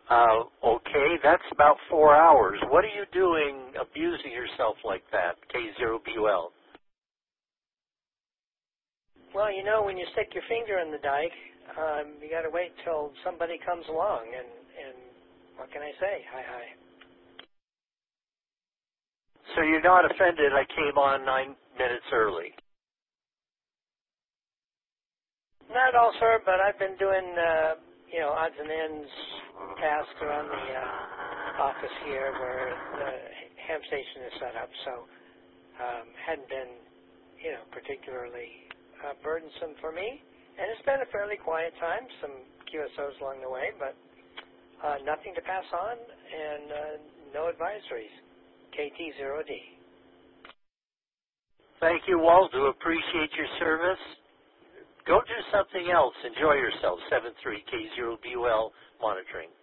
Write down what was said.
Okay, that's about 4 hours. What are you doing abusing yourself like that, K0BUL? Well, you know, when you stick your finger in the dike, you got to wait till somebody comes along, and what can I say? Hi. So you're not offended I came on 9 minutes early? Not at all, sir, but I've been doing, odds and ends tasks around the office here where the ham station is set up, so hadn't been, particularly burdensome for me. And it's been a fairly quiet time, some QSOs along the way, but nothing to pass on and no advisories. KT0D. Thank you, Waldo. Appreciate your service. Go do something else. Enjoy yourself. 73 K0BUL monitoring.